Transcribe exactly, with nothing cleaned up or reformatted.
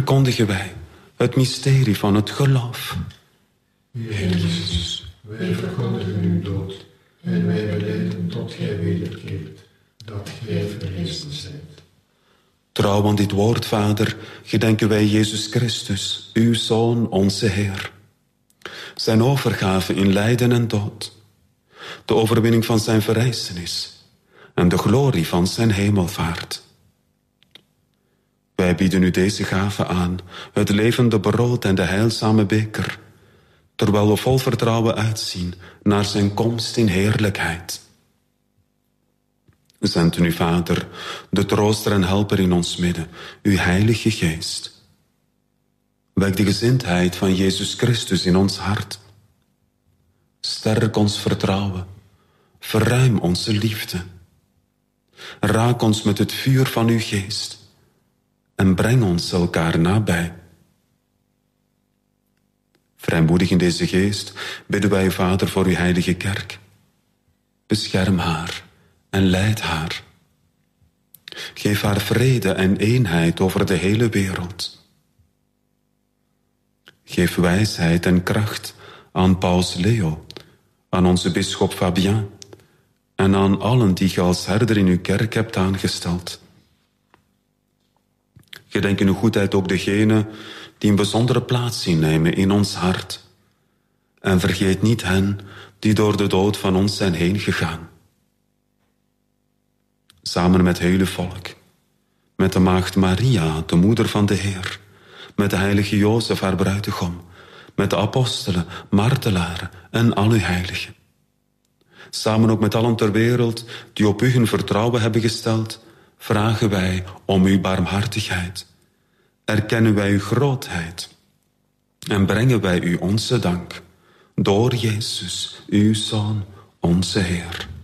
verkondigen wij het mysterie van het geloof. Heer Jezus, wij verkondigen uw dood en wij belijden tot gij wederkeert, dat gij verrezen zijt. Trouw aan dit woord, Vader, gedenken wij Jezus Christus, uw Zoon, onze Heer. Zijn overgave in lijden en dood, de overwinning van zijn verrijzenis en de glorie van zijn hemelvaart. Wij bieden u deze gave aan, het levende brood en de heilzame beker, terwijl we vol vertrouwen uitzien naar zijn komst in heerlijkheid. Zend u, Vader, de trooster en helper in ons midden, uw heilige geest. Wek de gezindheid van Jezus Christus in ons hart. Sterk ons vertrouwen, verruim onze liefde. Raak ons met het vuur van uw geest en breng ons elkaar nabij. Vrijmoedig in deze geest bidden wij, Vader, voor uw heilige kerk. Bescherm haar en leid haar. Geef haar vrede en eenheid over de hele wereld. Geef wijsheid en kracht aan Paus Leo, aan onze bisschop Fabien en aan allen die ge als herder in uw kerk hebt aangesteld. Gedenk in uw goedheid ook degenen die een bijzondere plaats innemen in ons hart. En vergeet niet hen die door de dood van ons zijn heen gegaan. Samen met het hele volk, met de maagd Maria, de moeder van de Heer, met de heilige Jozef, haar bruidegom, met de apostelen, martelaren en al uw heiligen. Samen ook met allen ter wereld die op u hun vertrouwen hebben gesteld, vragen wij om uw barmhartigheid. Erkennen wij uw grootheid en brengen wij u onze dank door Jezus, uw Zoon, onze Heer.